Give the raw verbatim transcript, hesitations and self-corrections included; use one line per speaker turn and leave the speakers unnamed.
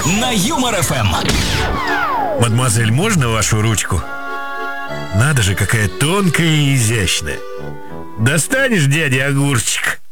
на Юмор ФМ.
Мадемуазель, можно вашу ручку? Надо же, какая тонкая и изящная. Достанешь, дядя, огурчик?